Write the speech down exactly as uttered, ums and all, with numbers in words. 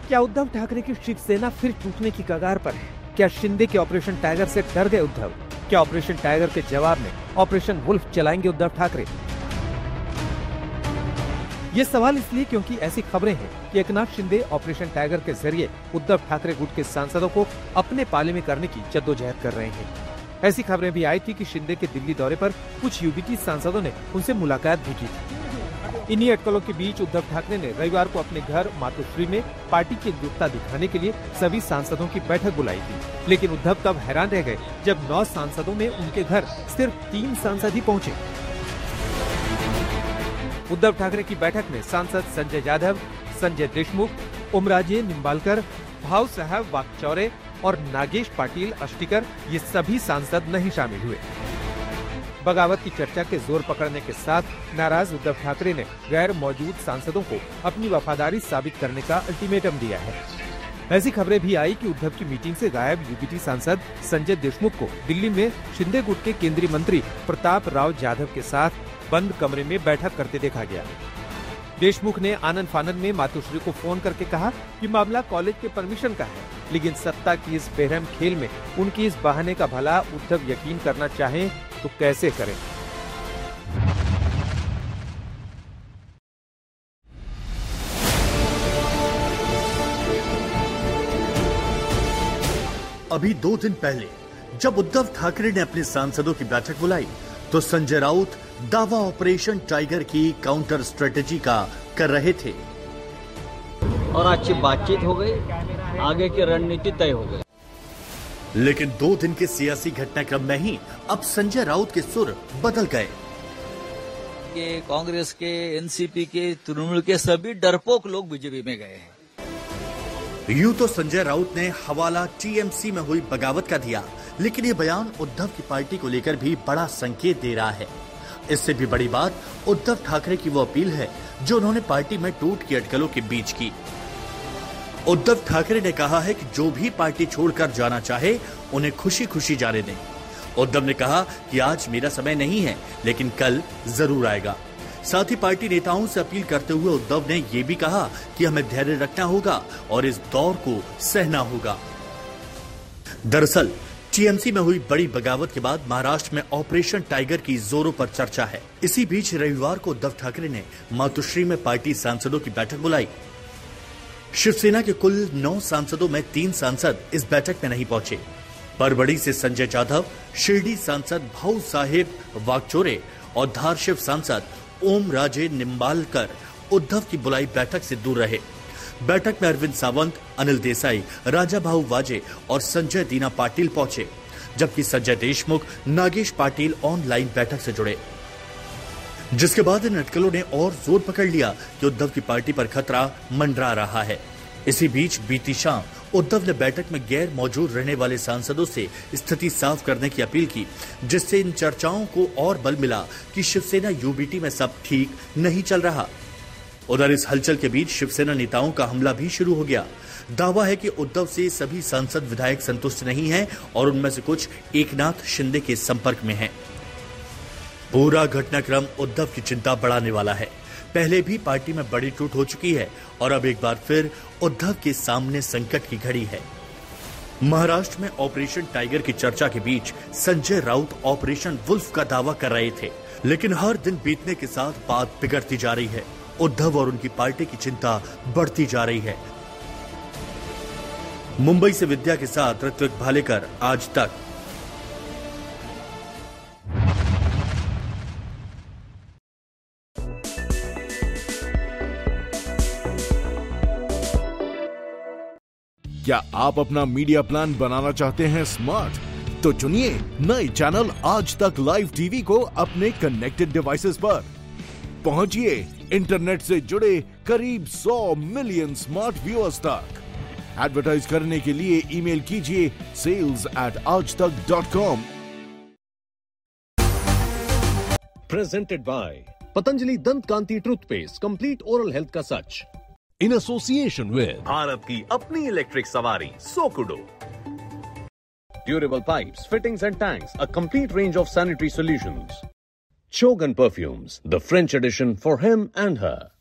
क्या उद्धव ठाकरे की शिवसेना फिर टूटने की कगार पर है? क्या शिंदे के ऑपरेशन टाइगर से डर गए उद्धव? क्या ऑपरेशन टाइगर के जवाब में ऑपरेशन वुल्फ चलाएंगे उद्धव ठाकरे? ये सवाल इसलिए क्योंकि ऐसी खबरें हैं कि एकनाथ शिंदे ऑपरेशन टाइगर के जरिए उद्धव ठाकरे गुट के सांसदों को अपने पाले में करने की जद्दोजहद कर रहे हैं। ऐसी खबरें भी आई थी कि शिंदे के दिल्ली दौरे पर कुछ यूबीटी सांसदों ने उनसे मुलाकात भी की थी। इन्हीं अटकलों के बीच उद्धव ठाकरे ने रविवार को अपने घर मातोश्री में पार्टी की एकजुटता दिखाने के लिए सभी सांसदों की बैठक बुलाई थी। लेकिन उद्धव तब हैरान रह गए जब नौ सांसदों में उनके घर सिर्फ तीन सांसद ही पहुँचे। उद्धव ठाकरे की बैठक में सांसद संजय जाधव, संजय देशमुख, ओमराजे निम्बालकर, भाव साहब वाकचौरे और नागेश पाटिल अष्टिकर ये सभी सांसद नहीं शामिल हुए। बगावत की चर्चा के जोर पकड़ने के साथ नाराज उद्धव ठाकरे ने गैर मौजूद सांसदों को अपनी वफादारी साबित करने का अल्टीमेटम दिया है। ऐसी खबरें भी आई कि उद्धव की मीटिंग से गायब यूबीटी सांसद संजय देशमुख को दिल्ली में शिंदे गुट के केंद्रीय मंत्री प्रताप राव जाधव के साथ बंद कमरे में बैठक करते देखा गया। देशमुख ने आनंद फानंद में मातोश्री को फोन करके कहा कि मामला कॉलेज के परमिशन का है, लेकिन सत्ता की इस बेरहम खेल में उनकी इस बहाने का भला उद्धव यकीन करना चाहें तो कैसे करें। अभी दो दिन पहले जब उद्धव ठाकरे ने अपने सांसदों की बैठक बुलाई तो संजय राउत दावा ऑपरेशन टाइगर की काउंटर स्ट्रेटेजी का कर रहे थे और अच्छी बातचीत हो गई, आगे की रणनीति तय हो गई। लेकिन दो दिन के सियासी घटनाक्रम में ही अब संजय राउत के सुर बदल गए। के कांग्रेस के, एनसीपी के, तृणमूल के सभी डरपोक लोग बीजेपी में गए हैं। यूं तो संजय राउत ने हवाला टीएमसी में हुई बगावत का दिया, लेकिन ये बयान उद्धव की पार्टी को लेकर भी बड़ा संकेत दे रहा है। इससे भी बड़ी बात उद्धव ठाकरे की वो अपील है जो उन्होंने पार्टी में टूट की अटकलों के बीच की। उद्धव ठाकरे ने कहा है कि जो भी पार्टी छोड़कर जाना चाहे उन्हें खुशी खुशी जाने दें। उद्धव ने कहा कि आज मेरा समय नहीं है, लेकिन कल जरूर आएगा। साथ ही पार्टी नेताओं से अपील करते हुए उद्धव ने ये भी कहा कि हमें धैर्य रखना होगा और इस दौर को सहना होगा। दरअसल टीएमसी में हुई बड़ी बगावत के बाद महाराष्ट्र में ऑपरेशन टाइगर की जोरों पर चर्चा है। इसी बीच रविवार को उद्धव ठाकरे ने मातोश्री में पार्टी सांसदों की बैठक बुलाई। शिवसेना के कुल नौ सांसदों में तीन सांसद इस बैठक में नहीं पहुंचे। परबड़ी से संजय जाधव, शिरडी सांसद भाऊ साहेब वाकचौरे और धारशिव सांसद ओम राजे निम्बालकर उद्धव की बुलाई बैठक से दूर रहे। बैठक में अरविंद सावंत, अनिल देसाई, राजा भाऊ वाजे और संजय दीना पाटिल पहुंचे, जबकि संजय देशमुख, नागेश पाटिल ऑनलाइन बैठक से जुड़े। जिसके बाद इन अटकलों ने और जोर पकड़ लिया कि उद्धव की पार्टी पर खतरा मंडरा रहा है। इसी बीच बीती शाम उद्धव ने बैठक में गैर मौजूद रहने वाले सांसदों से स्थिति साफ करने की अपील की, जिससे इन चर्चाओं को और बल मिला कि शिवसेना यूबीटी में सब ठीक नहीं चल रहा। उधर इस हलचल के बीच शिवसेना नेताओं का हमला भी शुरू हो गया। दावा है कि उद्धव से सभी सांसद विधायक संतुष्ट नहीं हैं और उनमें से कुछ एकनाथ शिंदे के संपर्क में हैं। पूरा घटनाक्रम उद्धव की चिंता बढ़ाने वाला है। पहले भी पार्टी में बड़ी टूट हो चुकी है और अब एक बार फिर उद्धव के सामने संकट की घड़ी है। महाराष्ट्र में ऑपरेशन टाइगर की चर्चा के बीच संजय राउत ऑपरेशन वुल्फ का दावा कर रहे थे, लेकिन हर दिन बीतने के साथ बात बिगड़ती जा रही है। उद्धव और उनकी पार्टी की चिंता बढ़ती जा रही है। मुंबई से विद्या के साथ ऋत्विक भालेकर, आज तक। क्या आप अपना मीडिया प्लान बनाना चाहते हैं स्मार्ट? तो चुनिए नए चैनल आज तक लाइव टीवी को अपने कनेक्टेड डिवाइसेस पर। पहुंचिए इंटरनेट से जुड़े करीब सौ मिलियन स्मार्ट व्यूअर्स तक। एडवर्टाइज करने के लिए ईमेल कीजिए सेल्स एट आज तक dot com. Presented by Patanjali दंत कांति टूथपेस्ट, कंप्लीट ओरल हेल्थ का सच, इन एसोसिएशन विद भारत की अपनी इलेक्ट्रिक सवारी सोकुडो, durable pipes, fittings and tanks, a complete range of sanitary solutions, Chogan Perfumes, the French edition for him and her.